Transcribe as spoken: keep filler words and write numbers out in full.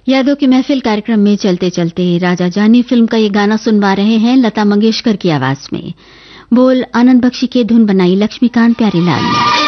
यादों की महफिल कार्यक्रम में चलते चलते राजा जानी फिल्म का ये गाना सुनवा रहे हैं लता मंगेशकर की आवाज में। बोल आनंद बख्शी के धुन बनाई लक्ष्मीकांत प्यारेलाल ने।